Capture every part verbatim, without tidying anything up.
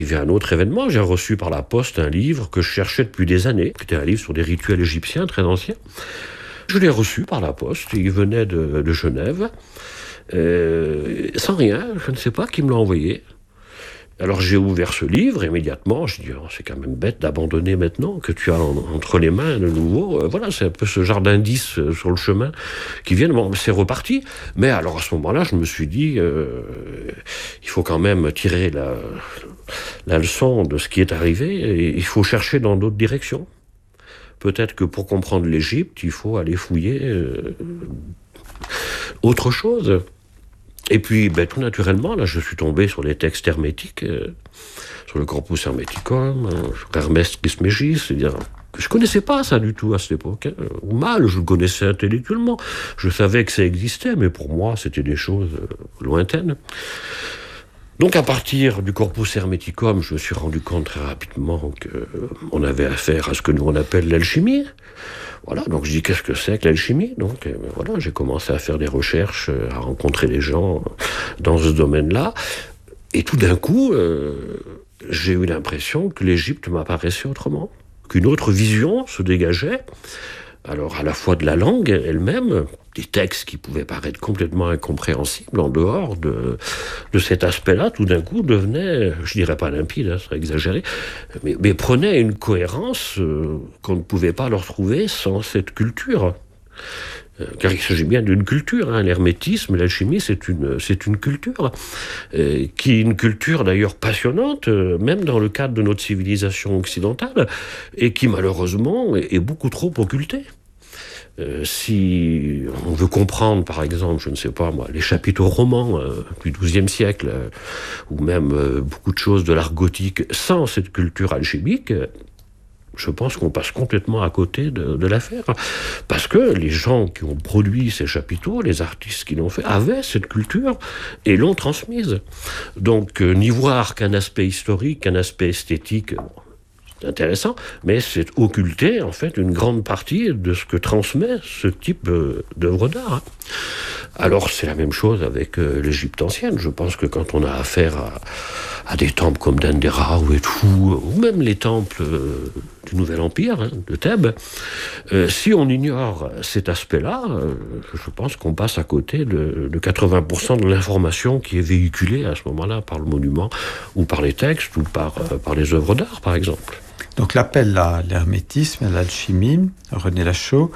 Il y avait un autre événement, j'ai reçu par la poste un livre que je cherchais depuis des années, qui était un livre sur des rituels égyptiens très anciens. Je l'ai reçu par la poste, il venait de, de Genève, euh, sans rien, je ne sais pas qui me l'a envoyé. Alors j'ai ouvert ce livre immédiatement, je dis oh, c'est quand même bête d'abandonner maintenant que tu as en, entre les mains de nouveau. Euh, voilà, c'est un peu ce genre d'indices euh, sur le chemin qui viennent. Bon, c'est reparti. Mais alors à ce moment-là, je me suis dit euh, il faut quand même tirer la, la leçon de ce qui est arrivé et il faut chercher dans d'autres directions. Peut-être que pour comprendre l'Égypte, il faut aller fouiller euh, autre chose. Et puis, ben, tout naturellement, là, je suis tombé sur les textes hermétiques, euh, sur le Corpus Hermeticum, euh, sur Hermès Trismégis, c'est-à-dire que je connaissais pas ça du tout à cette époque, hein, ou mal, je le connaissais intellectuellement. Je savais que ça existait, mais pour moi, c'était des choses euh, lointaines. Donc, à partir du Corpus Hermeticum, je me suis rendu compte très rapidement qu'on avait affaire à ce que nous on appelle l'alchimie. Voilà, donc je dis qu'est-ce que c'est que l'alchimie ? Donc euh, voilà, j'ai commencé à faire des recherches, euh, à rencontrer des gens dans ce domaine-là. Et tout d'un coup, euh, j'ai eu l'impression que l'Égypte m'apparaissait autrement, qu'une autre vision se dégageait. Alors à la fois de la langue elle-même, des textes qui pouvaient paraître complètement incompréhensibles en dehors de, de cet aspect-là, tout d'un coup devenaient, je dirais pas limpides, hein, ça serait exagéré, mais, mais prenaient une cohérence euh, qu'on ne pouvait pas leur trouver sans cette culture. Euh, car il s'agit bien d'une culture, hein. L'hermétisme, l'alchimie, c'est une, c'est une culture, euh, qui est une culture d'ailleurs passionnante, euh, même dans le cadre de notre civilisation occidentale, et qui malheureusement est, est beaucoup trop occultée. Euh, si on veut comprendre, par exemple, je ne sais pas moi, les chapiteaux romans euh, du douzième siècle, euh, ou même euh, beaucoup de choses de l'art gothique, sans cette culture alchimique, euh, je pense qu'on passe complètement à côté de, de l'affaire. Parce que les gens qui ont produit ces chapiteaux, les artistes qui l'ont fait, avaient cette culture et l'ont transmise. Donc, euh, n'y voir qu'un aspect historique, qu'un aspect esthétique, c'est intéressant, mais c'est occulter, en fait, une grande partie de ce que transmet ce type euh, d'œuvre d'art. Alors, c'est la même chose avec euh, l'Égypte ancienne. Je pense que quand on a affaire à, à des temples comme Dendera ou Edfu, ou même les temples euh, du Nouvel Empire, hein, de Thèbes, euh, si on ignore cet aspect-là, euh, je pense qu'on passe à côté de, de quatre-vingts pour cent de l'information qui est véhiculée à ce moment-là par le monument, ou par les textes, ou par, euh, par les œuvres d'art, par exemple. Donc l'appel à l'hermétisme, à l'alchimie, René Lachaud,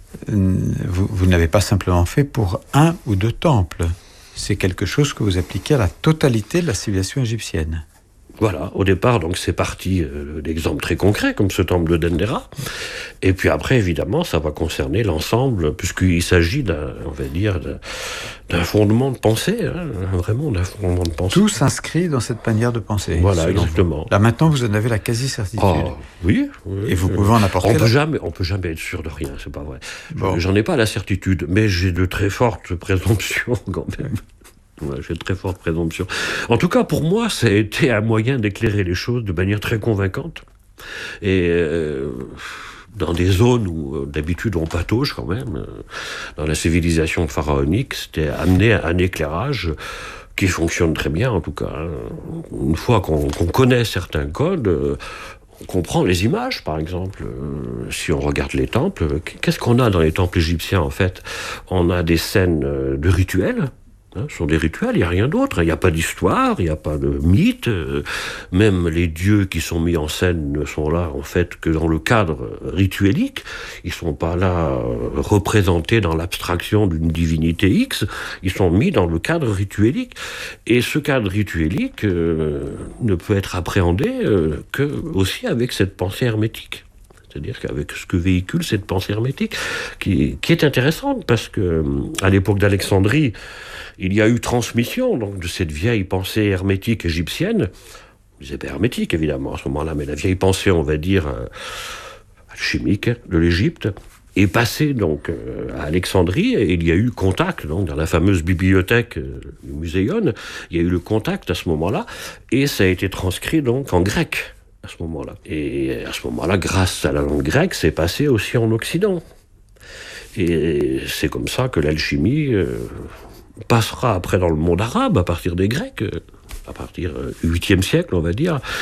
vous, vous n'avez pas simplement fait pour un ou deux temples. C'est quelque chose que vous appliquez à la totalité de la civilisation égyptienne. Voilà, au départ, donc c'est parti euh, d'exemples très concrets, comme ce temple de Dendera. Et puis après, évidemment, ça va concerner l'ensemble, puisqu'il s'agit d'un, on va dire, d'un, d'un fondement de pensée, hein, vraiment d'un fondement de pensée. Tout s'inscrit dans cette manière de penser. Voilà, exactement. Vous. Là, maintenant, vous en avez la quasi-certitude. Oh, oui, oui. Et vous pouvez en apporter. On peut la... jamais, on peut jamais être sûr de rien, c'est pas vrai. Bon. J'en ai pas la certitude, mais j'ai de très fortes présomptions, quand même. Ouais, j'ai de très fortes présomptions. En tout cas, pour moi, ça a été un moyen d'éclairer les choses de manière très convaincante. Et euh, dans des zones où, euh, d'habitude, on patauge quand même, euh, dans la civilisation pharaonique, c'était amener un éclairage qui fonctionne très bien, en tout cas. Hein. Une fois qu'on, qu'on connaît certains codes, euh, on comprend les images, par exemple. Euh, si on regarde les temples, qu'est-ce qu'on a dans les temples égyptiens, en fait ? On a des scènes euh, de rituels. Hein, ce sont des rituels, il n'y a rien d'autre. Il n'y a pas d'histoire, il n'y a pas de mythe. Euh, même les dieux qui sont mis en scène ne sont là, en fait, que dans le cadre rituelique. Ils ne sont pas là euh, représentés dans l'abstraction d'une divinité X. Ils sont mis dans le cadre rituelique. Et ce cadre rituelique euh, ne peut être appréhendé euh, que aussi avec cette pensée hermétique. C'est-à-dire qu'avec ce que véhicule cette pensée hermétique, qui, qui est intéressante, parce que à l'époque d'Alexandrie, il y a eu transmission donc, de cette vieille pensée hermétique égyptienne. Je disais pas hermétique, évidemment, à ce moment-là, mais la vieille pensée, on va dire, euh, alchimique de l'Égypte, est passée donc euh, à Alexandrie, et il y a eu contact, donc, dans la fameuse bibliothèque euh, du Muséon, il y a eu le contact à ce moment-là, et ça a été transcrit donc en grec. À ce moment-là. Et à ce moment-là, grâce à la langue grecque, c'est passé aussi en Occident. Et c'est comme ça que l'alchimie euh, passera après dans le monde arabe, à partir des Grecs, à partir du huitième siècle, on va dire,